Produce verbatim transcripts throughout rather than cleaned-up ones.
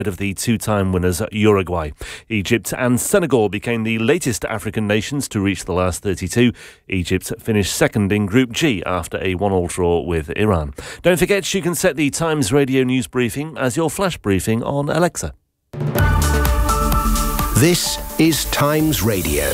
of the two-time winners Uruguay. Egypt and Senegal became the latest African nations to reach the last thirty-two. Egypt finished second in Group G after a one-all draw with Iran. Don't forget you can set the Times Radio News Briefing as your flash briefing on Alexa. This is Times Radio.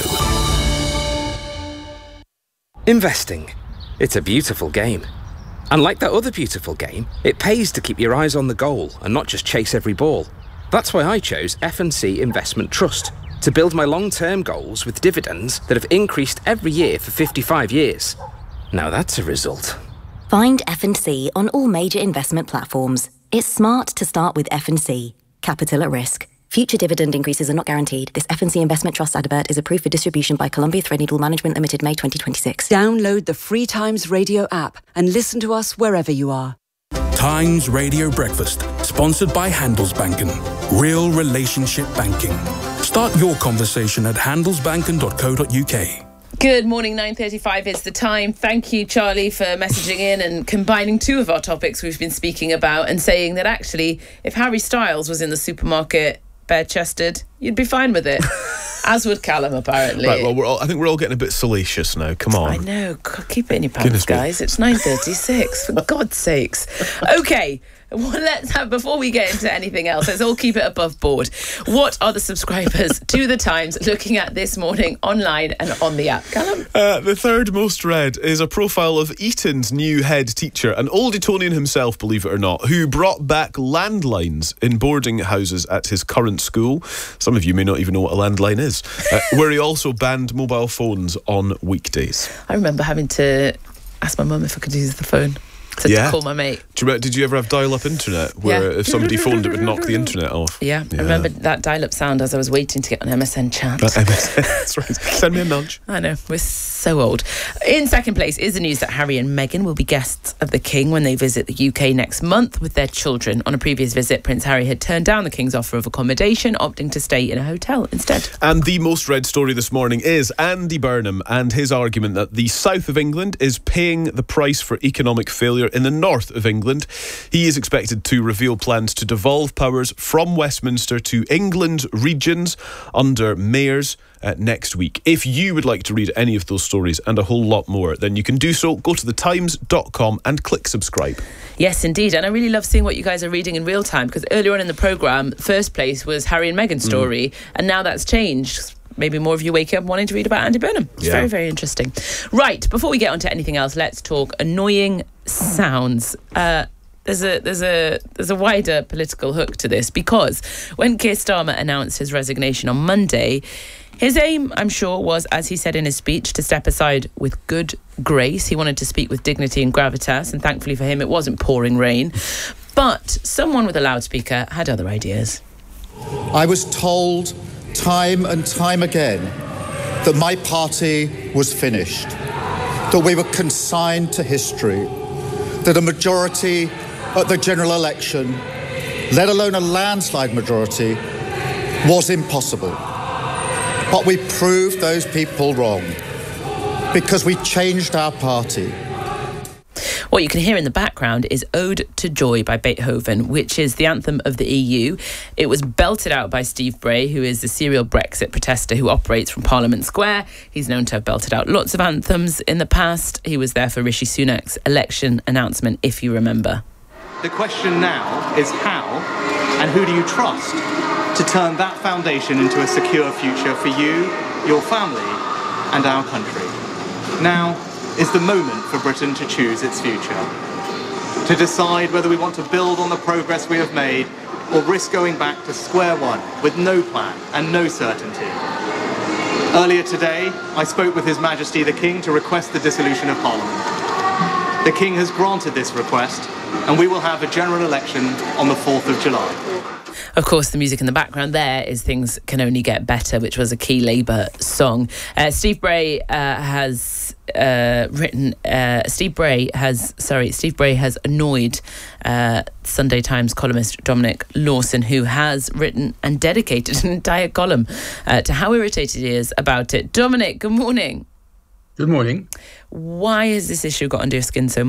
Investing. It's a beautiful game. And like that other beautiful game, it pays to keep your eyes on the goal and not just chase every ball. That's why I chose F and C Investment Trust to build my long-term goals with dividends that have increased every year for fifty-five years. Now that's a result. Find F and C on all major investment platforms. It's smart to start with F and C. Capital at risk. Future dividend increases are not guaranteed. This F and C Investment Trust advert is approved for distribution by Columbia Threadneedle Management Limited, May twenty twenty-six. Download the free Times Radio app and listen to us wherever you are. Times Radio Breakfast, sponsored by Handelsbanken. Real relationship banking. Start your conversation at handelsbanken dot co dot uk. Good morning, nine thirty-five is the time. Thank you, Charlie, for messaging in and combining two of our topics we've been speaking about and saying that actually, if Harry Styles was in the supermarket bare-chested, you'd be fine with it. As would Callum, apparently. Right, well, we're all, I think we're all getting a bit salacious now. Come on. I know. Keep it in your pants, guys. It's nine thirty-six, for God's sakes. OK, well, let's have, before we get into anything else, let's all keep it above board. What are the subscribers to The Times looking at this morning online and on the app? Callum? Uh, the third most read is a profile of Eton's new head teacher, an old Etonian himself, believe it or not, who brought back landlines in boarding houses at his current school. Some of you may not even know what a landline is. Uh, where he also banned mobile phones on weekdays. I remember having to ask my mum if I could use the phone. To yeah. call my mate. Do you remember, did you ever have dial-up internet where yeah. if somebody phoned it would knock the internet off? Yeah, yeah. I remember that dial-up sound as I was waiting to get on M S N chat. Uh, M S N, that's right. Send me a nudge. I know, we're so old. In second place is the news that Harry and Meghan will be guests of the King when they visit the U K next month with their children. On a previous visit, Prince Harry had turned down the King's offer of accommodation, opting to stay in a hotel instead. And the most read story this morning is Andy Burnham and his argument that the south of England is paying the price for economic failure in the north of England. He is expected to reveal plans to devolve powers from Westminster to England's regions under mayors uh, next week. If you would like to read any of those stories and a whole lot more, then you can do so. Go to the times dot com and click subscribe. Yes, indeed. And I really love seeing what you guys are reading in real time, because earlier on in the programme, first place was Harry and Meghan's story, mm. and now that's changed. Maybe more of you wake up wanting to read about Andy Burnham. It's yeah. very, very interesting. Right, before we get on to anything else, let's talk annoying sounds. Uh, there's a there's a there's a wider political hook to this, because when Keir Starmer announced his resignation on Monday, his aim, I'm sure, was, as he said in his speech, to step aside with good grace. He wanted to speak with dignity and gravitas, and thankfully for him, it wasn't pouring rain. But someone with a loudspeaker had other ideas. I was told time and time again that my party was finished, that we were consigned to history, that a majority at the general election, let alone a landslide majority, was impossible. But we proved those people wrong, because we changed our party. What you can hear in the background is Ode to Joy by Beethoven, which is the anthem of the E U. It was belted out by Steve Bray, who is the serial Brexit protester who operates from Parliament Square. He's known to have belted out lots of anthems in the past. He was there for Rishi Sunak's election announcement, if you remember. The question now is how and who do you trust to turn that foundation into a secure future for you, your family, and our country. Now is the moment for Britain to choose its future, to decide whether we want to build on the progress we have made or risk going back to square one with no plan and no certainty. Earlier today, I spoke with His Majesty the King to request the dissolution of Parliament. The King has granted this request, and we will have a general election on the fourth of July. Of course, the music in the background there is Things Can Only Get Better, which was a key Labour song. Uh, Steve Bray uh, has uh, written... Uh, Steve Bray has... Sorry, Steve Bray has annoyed uh, Sunday Times columnist Dominic Lawson, who has written and dedicated an entire column uh, to how irritated he is about it. Dominic, good morning. Good morning. Why has this issue got under your skin so much?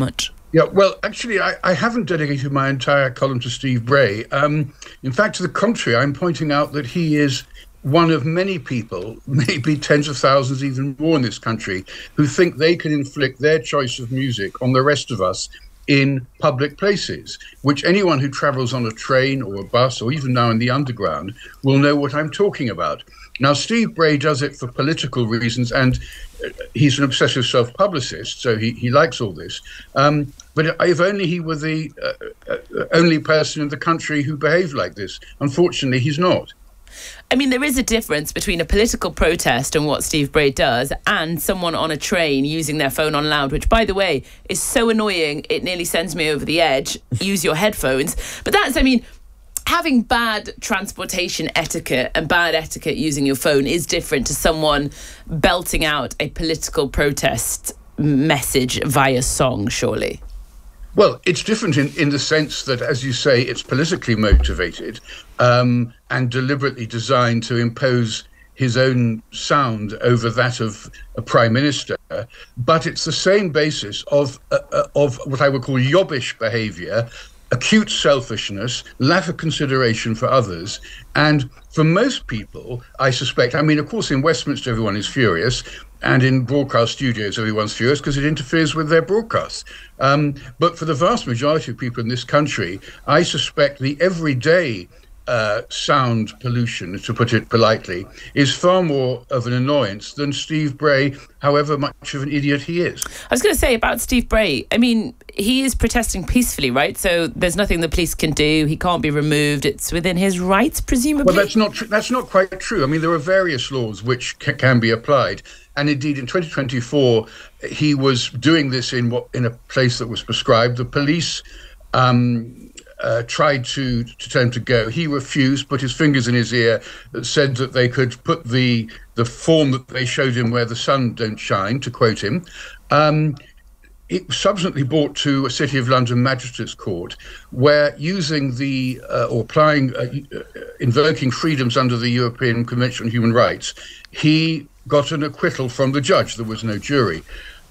Yeah, well, actually, I, I haven't dedicated my entire column to Steve Bray. Um, in fact, to the contrary, I'm pointing out that he is one of many people, maybe tens of thousands, even more in this country, who think they can inflict their choice of music on the rest of us in public places, which anyone who travels on a train or a bus or even now in the underground will know what I'm talking about. Now, Steve Bray does it for political reasons, and he's an obsessive self-publicist, so he, he likes all this. Um, but if only he were the uh, uh, only person in the country who behaved like this. Unfortunately, he's not. I mean, there is a difference between a political protest and what Steve Bray does and someone on a train using their phone on loud, which, by the way, is so annoying, it nearly sends me over the edge. Use your headphones. But that's, I mean, having bad transportation etiquette and bad etiquette using your phone is different to someone belting out a political protest message via song, surely. Well, it's different in, in the sense that, as you say, it's politically motivated um, and deliberately designed to impose his own sound over that of a prime minister. But it's the same basis of uh, uh, of what I would call yobbish behaviour, acute selfishness, lack of consideration for others. And for most people, I suspect, I mean, of course, in Westminster, everyone is furious. And in broadcast studios, everyone's furious because it interferes with their broadcasts. Um, but for the vast majority of people in this country, I suspect the everyday uh, sound pollution, to put it politely, is far more of an annoyance than Steve Bray, however much of an idiot he is. I was going to say about Steve Bray, I mean, he is protesting peacefully, right? So there's nothing the police can do. He can't be removed. It's within his rights, presumably. Well, that's not tr- that's not quite true. I mean, there are various laws which c- can be applied. And indeed, in twenty twenty-four, he was doing this in what in a place that was prescribed. The police um, uh, tried to, to tell him to go. He refused, put his fingers in his ear, said that they could put the the form that they showed him where the sun don't shine, to quote him. Um, it was subsequently brought to a City of London Magistrates Court, where using the, uh, or applying, uh, invoking freedoms under the European Convention on Human Rights, he got an acquittal from the judge. There was no jury.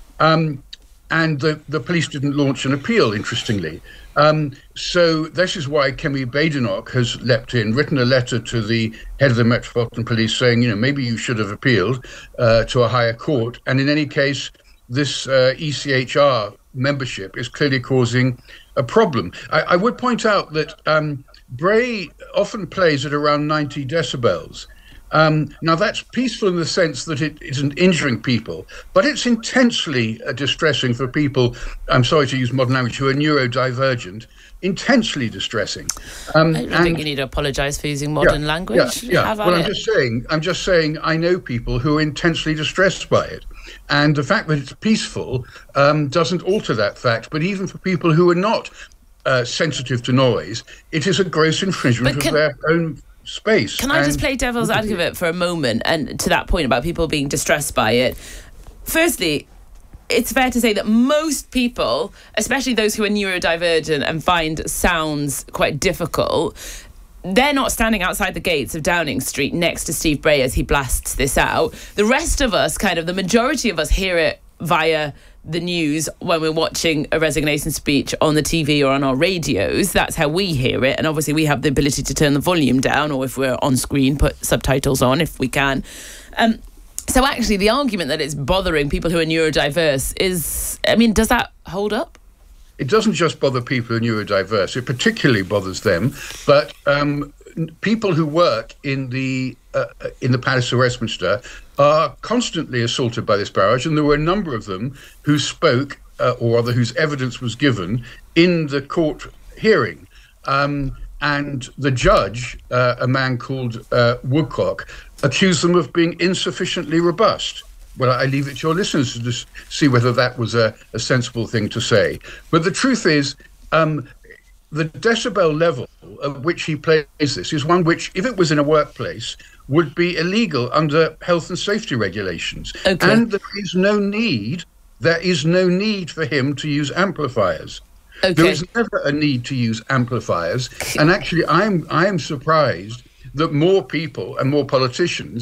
Um, and the, the police didn't launch an appeal, interestingly. Um, so this is why Kemi Badenoch has leapt in, written a letter to the head of the Metropolitan Police saying, you know, maybe you should have appealed uh, to a higher court. And in any case, this uh, E C H R membership is clearly causing a problem. I, I would point out that um, Bray often plays at around ninety decibels. Um, now, that's peaceful in the sense that it isn't injuring people, but it's intensely uh, distressing for people, I'm sorry to use modern language, who are neurodivergent, intensely distressing. Um, I don't and, think you need to apologise for using modern yeah, language. Yeah, yeah. Well, I'm it. just saying, I'm just saying I know people who are intensely distressed by it. And the fact that it's peaceful um, doesn't alter that fact. But even for people who are not uh, sensitive to noise, it is a gross infringement can- of their own space. Can I just play devil's advocate for a moment, and to that point about people being distressed by it? Firstly, it's fair to say that most people, especially those who are neurodivergent and find sounds quite difficult, they're not standing outside the gates of Downing Street next to Steve Bray as he blasts this out. The rest of us, kind of the majority of us, hear it via the news when we're watching a resignation speech on the T V or on our radios. That's how we hear it. And obviously we have the ability to turn the volume down, or if we're on screen, put subtitles on if we can. Um, so actually the argument that it's bothering people who are neurodiverse is, I mean, does that hold up? It doesn't just bother people who are neurodiverse. It particularly bothers them. But um, people who work in the uh, in the Palace of Westminster are constantly assaulted by this barrage, and there were a number of them who spoke, uh, or rather whose evidence was given in the court hearing. Um, and the judge, uh, a man called uh, Woodcock, accused them of being insufficiently robust. Well, I leave it to your listeners to just see whether that was a, a sensible thing to say. But the truth is, um, the decibel level at which he plays this is one which, if it was in a workplace, would be illegal under health and safety regulations. Okay. And there is no need, there is no need for him to use amplifiers. Okay. There is never a need to use amplifiers. And actually, I'm I'm surprised that more people and more politicians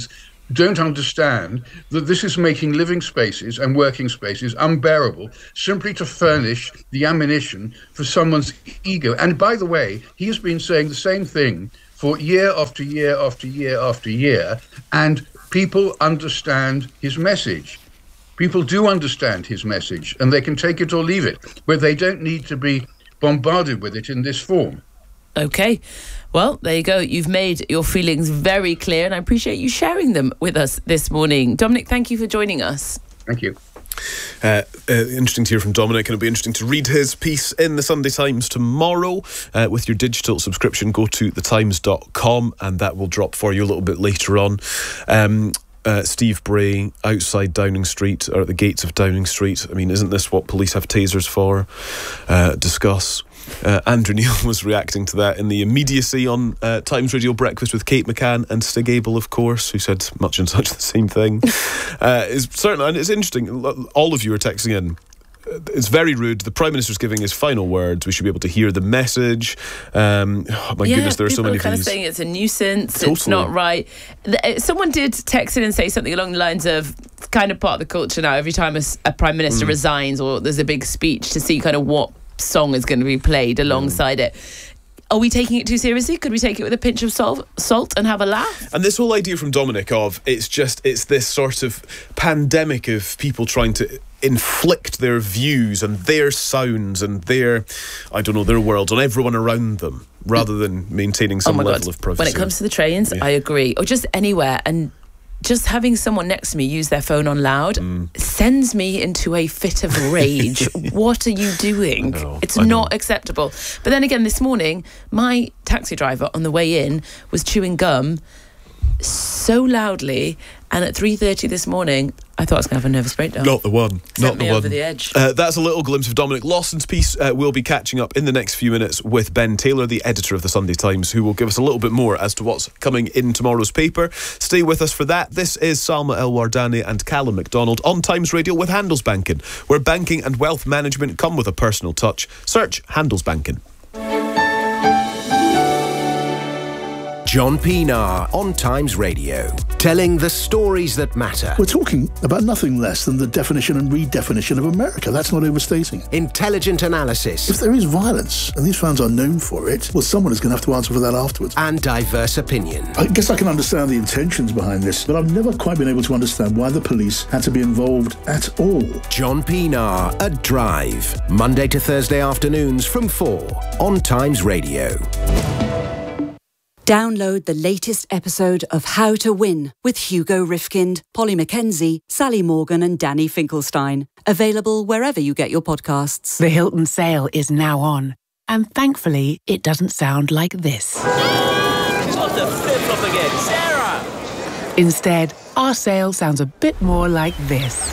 don't understand that this is making living spaces and working spaces unbearable simply to furnish the ammunition for someone's ego. And by the way, he has been saying the same thing for year after year after year after year, and people understand his message. People do understand his message, and they can take it or leave it, but they don't need to be bombarded with it in this form. Okay. Well, there you go. You've made your feelings very clear, and I appreciate you sharing them with us this morning. Dominic, thank you for joining us. Thank you. Uh, uh, interesting to hear from Dominic, and it'll be interesting to read his piece in the Sunday Times tomorrow. Uh, with your digital subscription, go to the times dot com, and that will drop for you a little bit later on. Um, Uh, Steve Bray outside Downing Street, or at the gates of Downing Street. I mean, isn't this what police have tasers for? Uh, discuss. Uh, Andrew Neil was reacting to that in the immediacy on uh, Times Radio Breakfast with Kate McCann and Stig Abel, of course, who said much and such the same thing. uh, it's certainly, and it's interesting. All of you are texting in. It's very rude. The Prime Minister's giving his final words. We should be able to hear the message. Um, oh my yeah, goodness, there are so many people are kind views. of saying it's a nuisance. Totally. It's not right. Someone did text in and say something along the lines of, it's kind of part of the culture now. Every time a, a Prime Minister mm. resigns or there's a big speech, to see kind of what song is going to be played alongside mm. it. Are we taking it too seriously? Could we take it with a pinch of salt, salt and have a laugh? And this whole idea from Dominic of it's just it's this sort of pandemic of people trying to inflict their views and their sounds and their, I don't know, their worlds on everyone around them, rather than maintaining some oh my level God. of privacy. When it comes to the trains, yeah. I agree. Or just anywhere. And just having someone next to me use their phone on loud mm. sends me into a fit of rage. What are you doing? Know, it's I not know. acceptable. But then again, this morning, my taxi driver on the way in was chewing gum so loudly, and at three thirty this morning, I thought I was going to have a nervous breakdown. Not the one. Sent Not me the one. over the edge. Uh, that's a little glimpse of Dominic Lawson's piece. Uh, we'll be catching up in the next few minutes with Ben Taylor, the editor of the Sunday Times, who will give us a little bit more as to what's coming in tomorrow's paper. Stay with us for that. This is Salma El-Wardani and Callum McDonald on Times Radio with Handelsbanken, where banking and wealth management come with a personal touch. Search Handelsbanken. John Pienaar on Times Radio, telling the stories that matter. We're talking about nothing less than the definition and redefinition of America. That's not overstating. Intelligent analysis. If there is violence, and these fans are known for it, well, someone is going to have to answer for that afterwards. And diverse opinion. I guess I can understand the intentions behind this, but I've never quite been able to understand why the police had to be involved at all. John Pienaar at Drive, Monday to Thursday afternoons from four on Times Radio. Download the latest episode of How to Win with Hugo Rifkind, Polly Mackenzie, Sally Morgan and Danny Finkelstein. Available wherever you get your podcasts. The Hilton sale is now on. And thankfully, it doesn't sound like this. She's got the flip-flop again. Sarah! Instead, our sale sounds a bit more like this.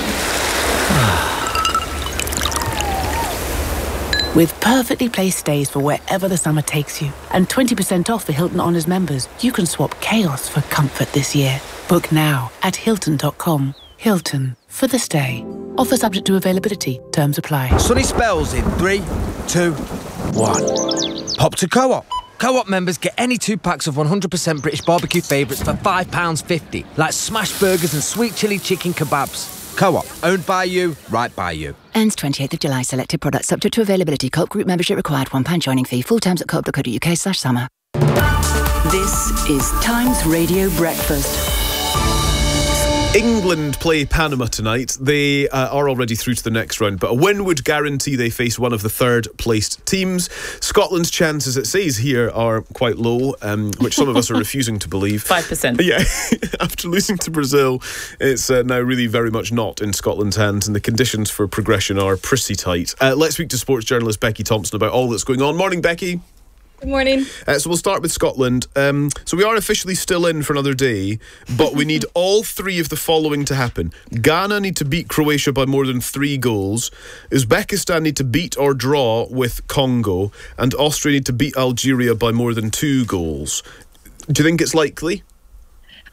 With perfectly placed stays for wherever the summer takes you, and twenty percent off for Hilton Honors members, you can swap chaos for comfort this year. Book now at hilton dot com. Hilton, for the stay. Offer subject to availability. Terms apply. Sunny spells in three, two, one. Pop to Co-op. Co-op members get any two packs of one hundred percent British barbecue favourites for five pounds fifty, like smash burgers and sweet chilli chicken kebabs. Co-op, owned by you, right by you. Ends twenty-eighth of July. Selected products subject to availability. Co-op group membership required. one pound joining fee. Full terms at co op dot co dot uk slash summer. This is Times Radio Breakfast. England play Panama tonight. They uh, are already through to the next round, but a win would guarantee they face one of the third-placed teams. Scotland's chances, it says here, are quite low, um, which some of us are refusing to believe. Five percent. Yeah, after losing to Brazil, it's uh, now really very much not in Scotland's hands, and the conditions for progression are pretty tight. Uh, let's speak to sports journalist Becky Thompson about all that's going on. Morning, Becky. Good morning. Uh, so we'll start with Scotland. Um, so we are officially still in for another day, but we need all three of the following to happen. Ghana need to beat Croatia by more than three goals. Uzbekistan need to beat or draw with Congo. And Austria need to beat Algeria by more than two goals. Do you think it's likely?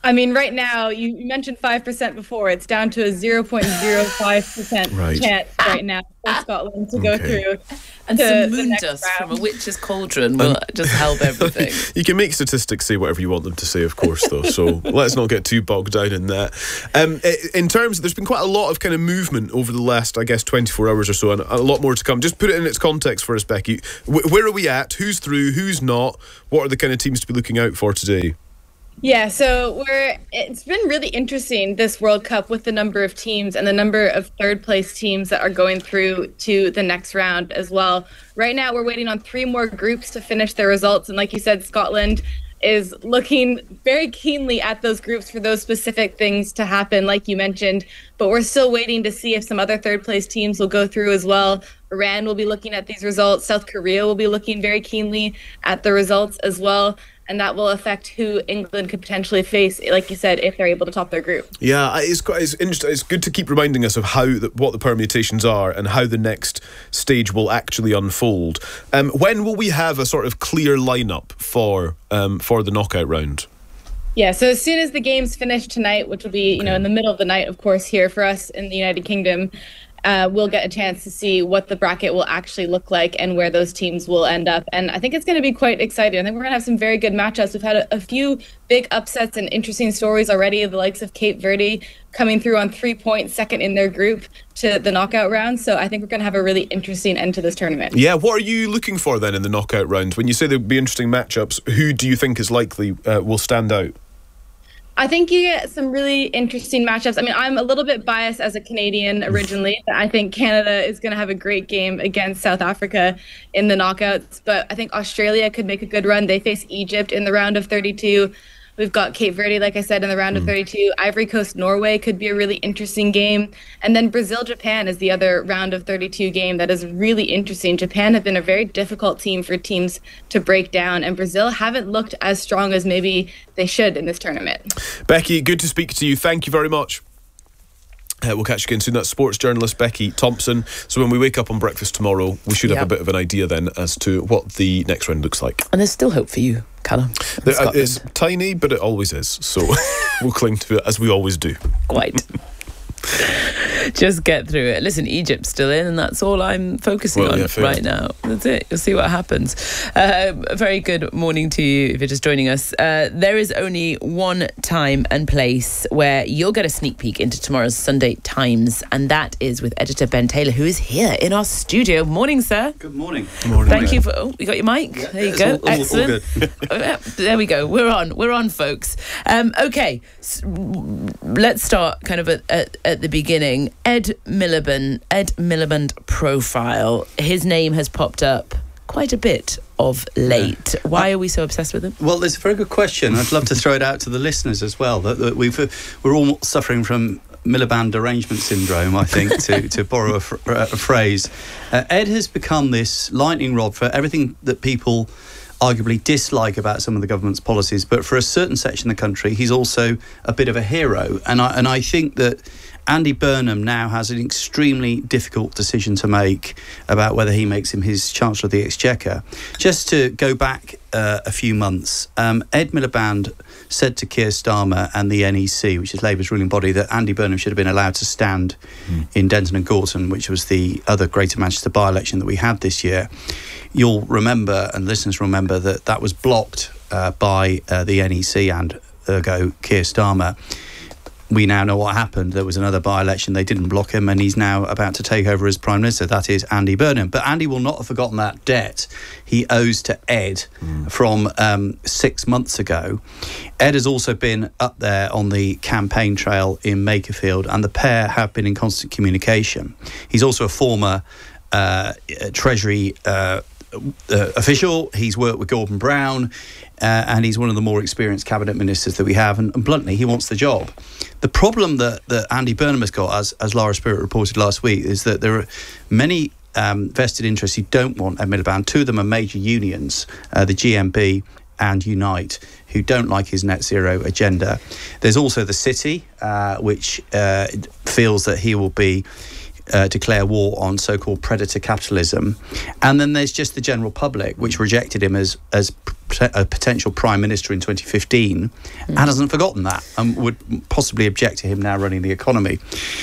I mean, right now, you, you mentioned five percent before. It's down to a zero point zero five percent right. chance right now for Scotland to okay. go through. And to some moon dust from a witch's cauldron will um, just help everything. You can make statistics say whatever you want them to say, of course, though. So let's not get too bogged down in that. Um, in terms, there's been quite a lot of kind of movement over the last, I guess, twenty-four hours or so, and a lot more to come. Just put it in its context for us, Becky. Where are we at? Who's through? Who's not? What are the kind of teams to be looking out for today? Yeah, so we're it's been really interesting, this World Cup, with the number of teams and the number of third place teams that are going through to the next round as well. Right now, we're waiting on three more groups to finish their results. And like you said, Scotland is looking very keenly at those groups for those specific things to happen, like you mentioned. But we're still waiting to see if some other third place teams will go through as well. Iran will be looking at these results. South Korea will be looking very keenly at the results as well. And that will affect who England could potentially face, like you said, if they're able to top their group. Yeah, it's quite it's interesting. It's good to keep reminding us of how the, what the permutations are and how the next stage will actually unfold. Um, when will we have a sort of clear lineup for um, for the knockout round? Yeah, so as soon as the game's finished tonight, which will be you know in the middle of the night, of course, here for us in the United Kingdom. Uh, we'll get a chance to see what the bracket will actually look like and where those teams will end up. And I think it's going to be quite exciting. I think we're going to have some very good matchups. We've had a, a few big upsets and interesting stories already, the likes of Cape Verde coming through on three points, second in their group to the knockout round. So I think we're going to have a really interesting end to this tournament. Yeah, what are you looking for then in the knockout round? When you say there'll be interesting matchups, who do you think is likely uh, will stand out? I think you get some really interesting matchups. I mean, I'm a little bit biased as a Canadian originally. I think Canada is going to have a great game against South Africa in the knockouts, but I think Australia could make a good run. They face Egypt in the round of thirty-two. We've got Cape Verde, like I said, in the round of thirty-two. Ivory Coast, Norway could be a really interesting game. And then Brazil, Japan is the other round of thirty-two game that is really interesting. Japan have been a very difficult team for teams to break down, and Brazil haven't looked as strong as maybe they should in this tournament. Becky, good to speak to you. Thank you very much. Uh, we'll catch you again soon. That's sports journalist Becky Thompson. So when we wake up on breakfast tomorrow, we should yep. have a bit of an idea then as to what the next round looks like. And there's still hope for you, Callum. There, uh, it's tiny, but it always is. So we'll cling to it as we always do. Quite. Just get through it. Listen, Egypt's still in, and that's all I'm focusing well, on yeah, right now. That's it. You'll see what happens. Uh, a very good morning to you if you're just joining us. Uh, there is only one time and place where you'll get a sneak peek into tomorrow's Sunday Times, and that is with editor Ben Taylor, who is here in our studio. Morning, sir. Good morning. Good morning. Thank morning. you for. Oh, you got your mic. Yeah, there you go. All, Excellent. All, all there we go. We're on. We're on, folks. Um, okay, so let's start kind of at, at, at the beginning. Ed Miliband, Ed Miliband profile. His name has popped up quite a bit of late. Yeah. Why are we so obsessed with him? Well, there's a very good question. I'd love to throw it out to the listeners as well. That, that we've uh, we're all suffering from Miliband derangement syndrome, I think, to, to borrow a, fr- a phrase. Uh, Ed has become this lightning rod for everything that people arguably dislike about some of the government's policies, but for a certain section of the country, he's also a bit of a hero. And I and I think that Andy Burnham now has an extremely difficult decision to make about whether he makes him his Chancellor of the Exchequer. Just to go back uh, a few months, um, Ed Miliband said to Keir Starmer and the N E C, which is Labour's ruling body, that Andy Burnham should have been allowed to stand mm. in Denton and Gorton, which was the other Greater Manchester by-election that we had this year. You'll remember, and listeners remember, that that was blocked uh, by uh, the N E C and ergo Keir Starmer. We now know what happened. There was another by-election. They didn't block him, and he's now about to take over as Prime Minister. That is Andy Burnham. But Andy will not have forgotten that debt he owes to Ed mm. from um, six months ago. Ed has also been up there on the campaign trail in Makerfield, and the pair have been in constant communication. He's also a former uh, Treasury uh, uh, official. He's worked with Gordon Brown. Uh, and he's one of the more experienced cabinet ministers that we have, and, and bluntly, he wants the job. The problem that, that Andy Burnham has got, as, as Lara Spirit reported last week, is that there are many um, vested interests who don't want Ed Miliband. Two of them are major unions, uh, the G M B and Unite, who don't like his net zero agenda. There's also the city, uh, which uh, feels that he will be uh, declare war on so-called predator capitalism. And then there's just the general public, which rejected him as as a potential prime minister in twenty fifteen, mm. and hasn't forgotten that, and would possibly object to him now running the economy.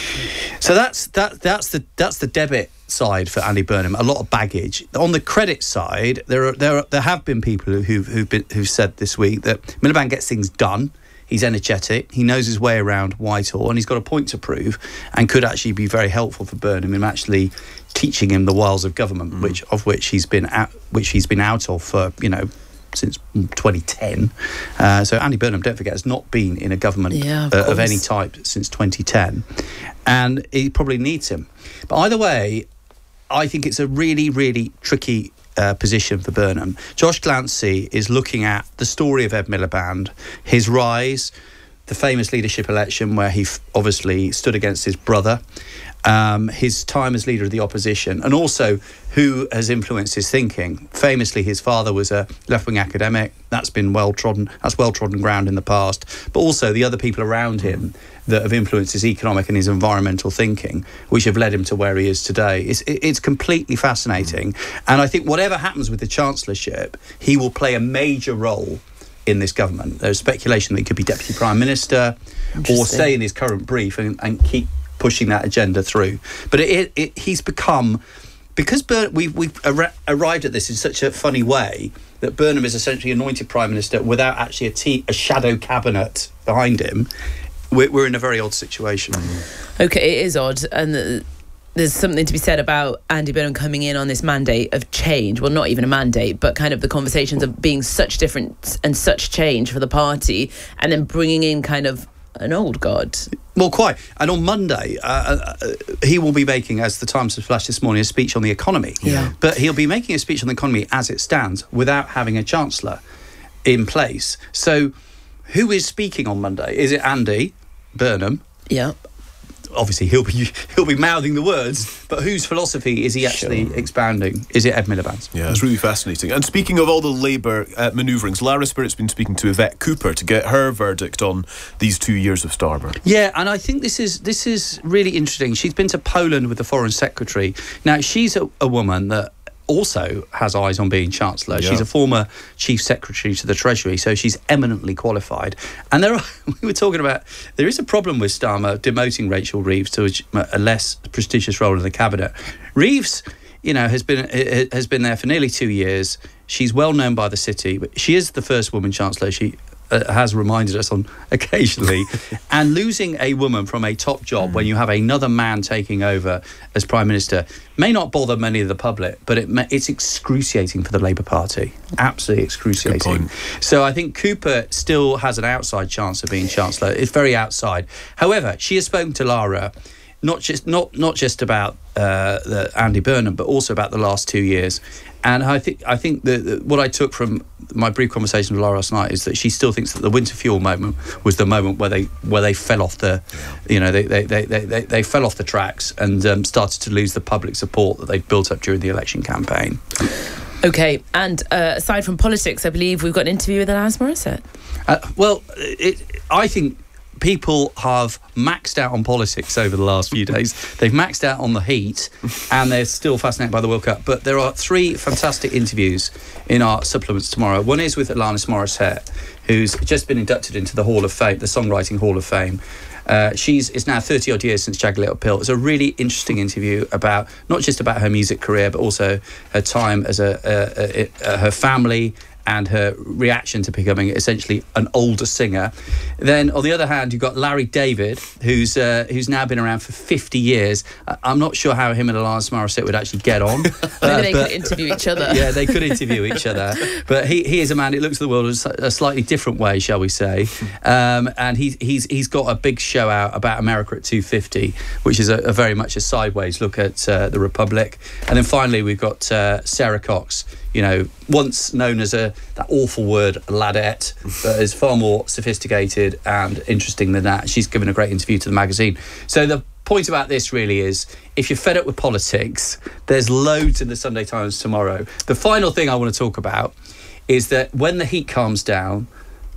So that's that that's the that's the debit side for Andy Burnham. A lot of baggage. On the credit side, there are there are, there have been people who've who've been who've said this week that Miliband gets things done. He's energetic. He knows his way around Whitehall, and he's got a point to prove, and could actually be very helpful for Burnham in actually teaching him the wiles of government, mm. which of which he's been out, which he's been out of for you know since twenty ten. Uh, so Andy Burnham, don't forget, has not been in a government yeah, of, uh, of any type since twenty ten, and he probably needs him. But either way, I think it's a really, really tricky Uh, position for Burnham. Josh Glancy is looking at the story of Ed Miliband, his rise, the famous leadership election where he f- obviously stood against his brother, um, his time as leader of the opposition, and also who has influenced his thinking. Famously, his father was a left-wing academic. That's been well-trodden. That's well-trodden ground in the past. But also the other people around him that have influenced his economic and his environmental thinking, which have led him to where he is today. It's, it's completely fascinating. And I think whatever happens with the chancellorship, he will play a major role in this government. There's speculation that he could be deputy prime minister or stay in his current brief and, and keep pushing that agenda through. But it, it, it, he's become... Because Bur- we've, we've ar- arrived at this in such a funny way that Burnham is essentially anointed prime minister without actually a, t- a shadow cabinet behind him, we're, we're in a very odd situation. OK, it is odd. And the, there's something to be said about Andy Burnham coming in on this mandate of change. Well, not even a mandate, but kind of the conversations of being such different and such change for the party, and then bringing in kind of an old guard. Well, quite. And on Monday, uh, uh, he will be making, as the Times has flashed this morning, a speech on the economy. Yeah. But he'll be making a speech on the economy as it stands without having a chancellor in place. So who is speaking on Monday? Is it Andy Burnham? Yeah. Obviously, he'll be he'll be mouthing the words, but whose philosophy is he actually sure. expounding? Is it Ed Miliband's? Yeah, it's really fascinating. And speaking of all the Labour uh, manoeuvrings, Lara Spirit's been speaking to Yvette Cooper to get her verdict on these two years of Starmer. Yeah, and I think this is this is really interesting. She's been to Poland with the Foreign Secretary. Now, she's a, a woman that also has eyes on being Chancellor. Yeah. She's a former Chief Secretary to the Treasury, so she's eminently qualified. And there are, we were talking about, there is a problem with Starmer demoting Rachel Reeves to a, a less prestigious role in the Cabinet. Reeves, you know, has been has been there for nearly two years. She's well known by the city, but she is the first woman Chancellor. She Uh, has reminded us on occasionally. And losing a woman from a top job mm. when you have another man taking over as Prime Minister may not bother many of the public, but it may, it's excruciating for the Labour Party. Absolutely excruciating. So I think Cooper still has an outside chance of being Chancellor. It's very outside. However, she has spoken to Lara not just not not just about uh, the Andy Burnham, but also about the last two years. And I think I think that what I took from my brief conversation with Lara last night is that she still thinks that the winter fuel moment was the moment where they where they fell off the, you know, they they they they, they fell off the tracks and um, started to lose the public support that they'd built up during the election campaign. Okay, and uh, aside from politics, I believe we've got an interview with Alanis Morissette. Uh, well, it, I think people have maxed out on politics over the last few days. They've maxed out on the heat, and they're still fascinated by the World Cup. But there are three fantastic interviews in our supplements tomorrow. One is with Alanis Morissette, who's just been inducted into the Hall of Fame, the Songwriting Hall of Fame. Uh, she's it's now thirty odd years since Jagged Little Pill. It's a really interesting interview about not just about her music career, but also her time as a, a, a, a her family and her reaction to becoming essentially an older singer. Then, on the other hand, you've got Larry David, who's uh, who's now been around for fifty years. I'm not sure how him and Alanis Morissette would actually get on. Maybe uh, they but, could interview each other. Yeah, they could interview each other. But he, he is a man who looks at the world in a slightly different way, shall we say. Um, and he, he's he's got a big show out about America at two fifty, which is a, a very much a sideways look at uh, the Republic. And then finally, we've got uh, Sarah Cox, you know, once known as a that awful word ladette, but is far more sophisticated and interesting than that. She's given a great interview to the magazine. So the point about this really is, if you're fed up with politics, there's loads in the Sunday Times tomorrow. The final thing I want to talk about is that when the heat calms down,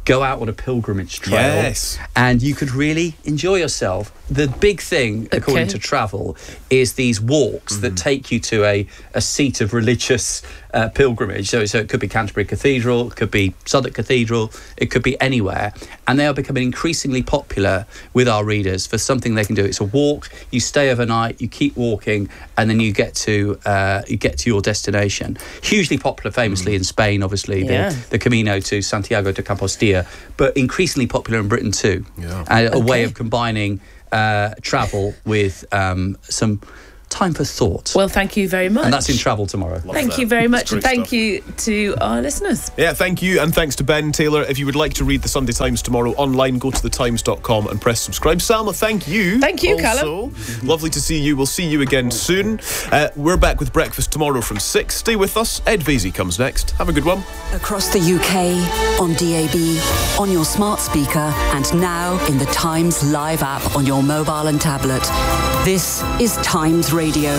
go out on a pilgrimage trail. Yes. And you could really enjoy yourself. The big thing, okay. according to travel, is these walks mm-hmm. that take you to a, a seat of religious uh, pilgrimage. So, so it could be Canterbury Cathedral, it could be Southwark Cathedral, it could be anywhere. And they are becoming increasingly popular with our readers for something they can do. It's a walk, you stay overnight, you keep walking, and then you get to uh, you get to your destination. Hugely popular, famously, mm. in Spain, obviously, yeah. the, the Camino to Santiago de Compostela, but increasingly popular in Britain too. Yeah. Uh, a okay. way of combining uh, travel with um, some time for thought. Well, thank you very much. And that's in Travel tomorrow. Love thank that. you very much, and thank stuff. you to our listeners. Yeah, thank you, and thanks to Ben Taylor. If you would like to read the Sunday Times tomorrow online, go to the times dot com and press subscribe. Salma, thank you. Thank you, also. Callum. Lovely to see you. We'll see you again soon. Uh, we're back with breakfast tomorrow from six. Stay with us. Ed Vasey comes next. Have a good one. Across the U K, on D A B, on your smart speaker, and now in the Times Live app on your mobile and tablet. This is Times Radio.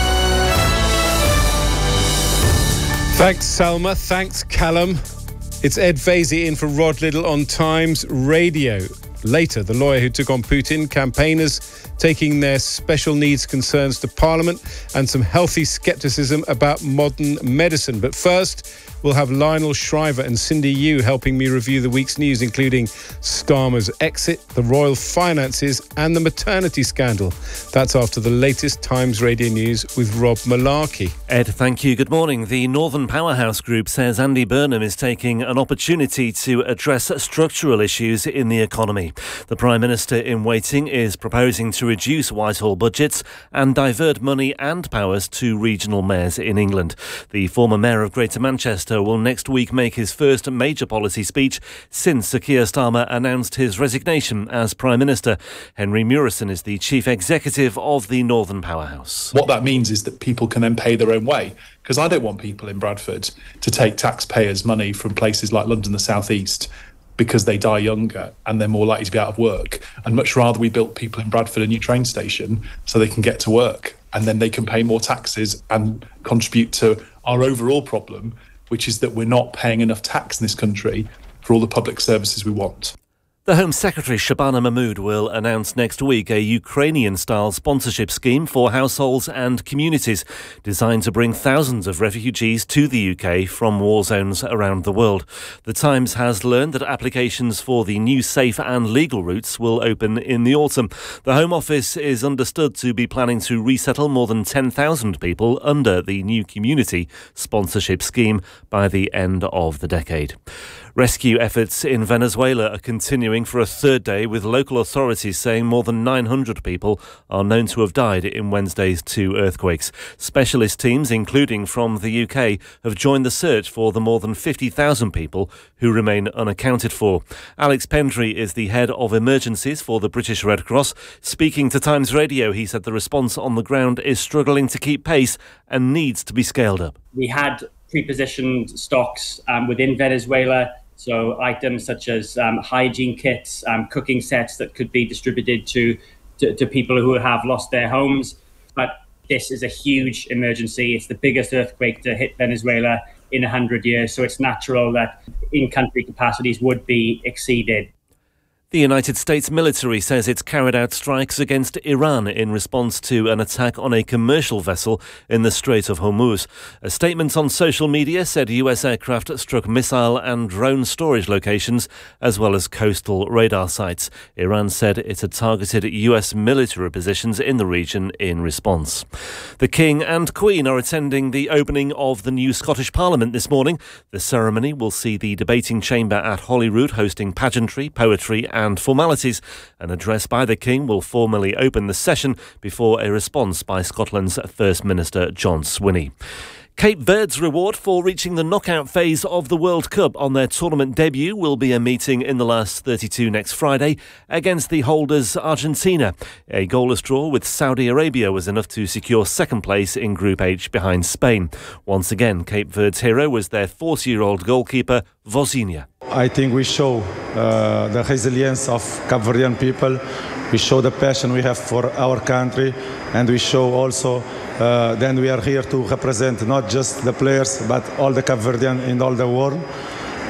Thanks, Salma. Thanks, Callum. It's Ed Vasey in for Rod Liddle on Times Radio. Later, the lawyer who took on Putin, campaigners taking their special needs concerns to Parliament, and some healthy scepticism about modern medicine. But first, we'll have Lionel Shriver and Cindy Yu helping me review the week's news, including Starmer's exit, the royal finances, and the maternity scandal. That's after the latest Times Radio news with Rob Malarkey. Ed, thank you. Good morning. The Northern Powerhouse Group says Andy Burnham is taking an opportunity to address structural issues in the economy. The Prime Minister in waiting is proposing to reduce Whitehall budgets and divert money and powers to regional mayors in England. The former Mayor of Greater Manchester will next week make his first major policy speech since Sir Keir Starmer announced his resignation as Prime Minister. Henry Murison is the Chief Executive of the Northern Powerhouse. What that means is that people can then pay their own way, because I don't want people in Bradford to take taxpayers' money from places like London, the South East, because they die younger and they're more likely to be out of work. And much rather we built people in Bradford a new train station so they can get to work, and then they can pay more taxes and contribute to our overall problem, which is that we're not paying enough tax in this country for all the public services we want. The Home Secretary Shabana Mahmood will announce next week a Ukrainian-style sponsorship scheme for households and communities designed to bring thousands of refugees to the U K from war zones around the world. The Times has learned that applications for the new safe and legal routes will open in the autumn. The Home Office is understood to be planning to resettle more than ten thousand people under the new community sponsorship scheme by the end of the decade. Rescue efforts in Venezuela are continuing for a third day, with local authorities saying more than nine hundred people are known to have died in Wednesday's two earthquakes. Specialist teams, including from the U K, have joined the search for the more than fifty thousand people who remain unaccounted for. Alex Pendry is the head of emergencies for the British Red Cross. Speaking to Times Radio, he said the response on the ground is struggling to keep pace and needs to be scaled up. We had pre-positioned stocks um, within Venezuela. So items such as um, hygiene kits, um, cooking sets that could be distributed to, to, to people who have lost their homes. But this is a huge emergency. It's the biggest earthquake to hit Venezuela in one hundred years. So it's natural that in-country capacities would be exceeded. The United States military says it's carried out strikes against Iran in response to an attack on a commercial vessel in the Strait of Hormuz. A statement on social media said U S aircraft struck missile and drone storage locations as well as coastal radar sites. Iran said it had targeted U S military positions in the region in response. The King and Queen are attending the opening of the new Scottish Parliament this morning. The ceremony will see the debating chamber at Holyrood hosting pageantry, poetry and and formalities. An address by the King will formally open the session before a response by Scotland's First Minister John Swinney. Cape Verde's reward for reaching the knockout phase of the World Cup on their tournament debut will be a meeting in the last thirty-two next Friday against the holders Argentina. A goalless draw with Saudi Arabia was enough to secure second place in Group H behind Spain. Once again, Cape Verde's hero was their forty-year-old goalkeeper, Vozinha. I think we show uh, the resilience of Cape Verdean people. We show the passion we have for our country, and we show also uh, that we are here to represent not just the players but all the Cape Verdean in all the world.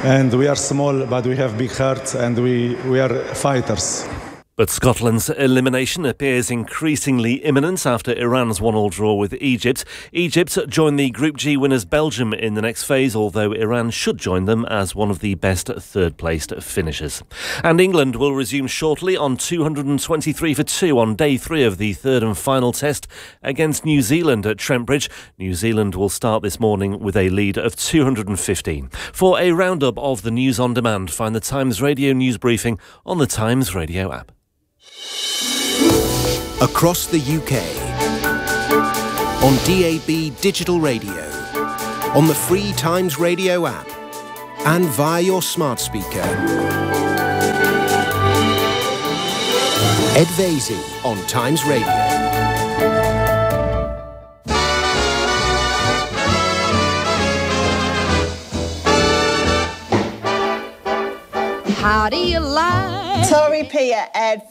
and we are small, but we have big hearts, and we, we are fighters. But Scotland's elimination appears increasingly imminent after Iran's one-all draw with Egypt. Egypt join the Group G winners Belgium in the next phase, although Iran should join them as one of the best third-placed finishers. And England will resume shortly on two hundred twenty-three for two on day three of the third and final test against New Zealand at Trent Bridge. New Zealand will start this morning with a lead of two hundred fifteen. For a roundup of the news on demand, find the Times Radio news briefing on the Times Radio app. Across the U K, on D A B digital radio, on the free Times Radio app, and via your smart speaker. Ed Vasey on Times Radio. How do you like? Tori Peter, Ed